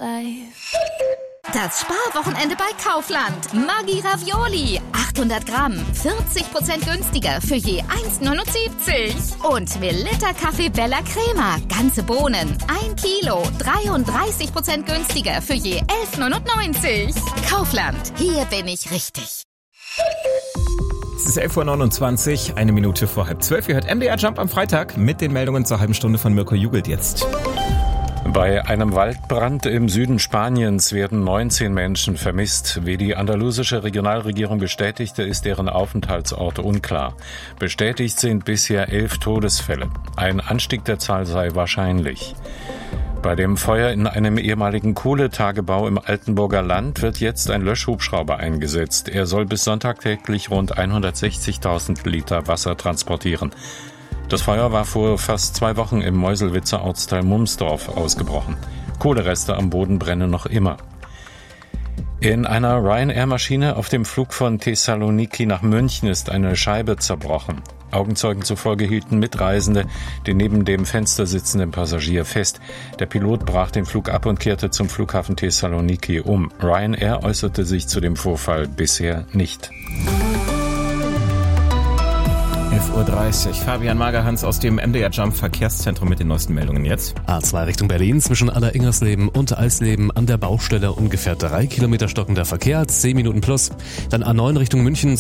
life. Das Sparwochenende bei Kaufland. Maggi Ravioli. 800 Gramm. 40% günstiger für je 1,79. Und Melitta Kaffee Bella Crema. Ganze Bohnen. 1 Kilo. 33% günstiger für je 11,99. Kaufland. Hier bin ich richtig. Es ist 11.29 Uhr, 1 Minute vor 11:30. Ihr hört MDR Jump am Freitag mit den Meldungen zur halben Stunde von Mirko Jugelt jetzt. Bei einem Waldbrand im Süden Spaniens werden 19 Menschen vermisst. Wie die andalusische Regionalregierung bestätigte, ist deren Aufenthaltsort unklar. Bestätigt sind bisher 11 Todesfälle. Ein Anstieg der Zahl sei wahrscheinlich. Bei dem Feuer in einem ehemaligen Kohletagebau im Altenburger Land wird jetzt ein Löschhubschrauber eingesetzt. Er soll bis Sonntag täglich rund 160.000 Liter Wasser transportieren. Das Feuer war vor fast 2 Wochen im Meuselwitzer Ortsteil Mumsdorf ausgebrochen. Kohlereste am Boden brennen noch immer. In einer Ryanair-Maschine auf dem Flug von Thessaloniki nach München ist eine Scheibe zerbrochen. Augenzeugen zufolge hielten Mitreisende den neben dem Fenster sitzenden Passagier fest. Der Pilot brach den Flug ab und kehrte zum Flughafen Thessaloniki um. Ryanair äußerte sich zu dem Vorfall bisher nicht. 11.30 Uhr. Fabian Magerhans aus dem MDR Jump Verkehrszentrum mit den neuesten Meldungen jetzt. A2 Richtung Berlin zwischen Aller-Ingersleben und Eisleben an der Baustelle ungefähr 3 Kilometer stockender Verkehr, 10 Minuten plus. Dann A9 Richtung München